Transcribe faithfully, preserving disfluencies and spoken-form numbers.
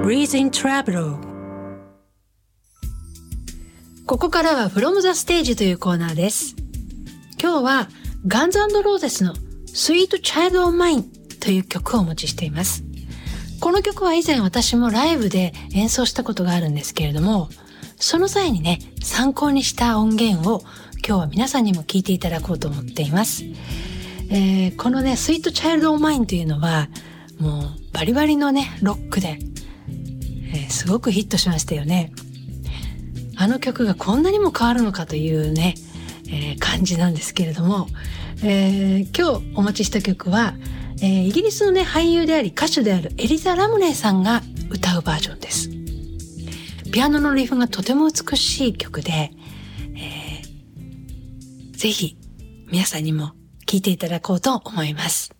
Breathe in Travel。 ここからは From the Stage というコーナーです。今日は Guns N' Roses の Sweet Child of Mine という曲をお持ちしています。この曲は以前私もライブで演奏したことがあるんですけれども、その際にね、参考にした音源を今日は皆さんにも聴いていただこうと思っています。えー、このね、Sweet Child of Mine というのはもうバリバリのね、ロックで、えー、すごくヒットしましたよね。あの曲がこんなにも変わるのかというね、えー、感じなんですけれども、えー、今日お持ちした曲は、えー、イギリスのね、俳優であり歌手であるエリザ・ラムネーさんが歌うバージョンです。ピアノのリフがとても美しい曲で、えー、ぜひ皆さんにも聴いていただこうと思います。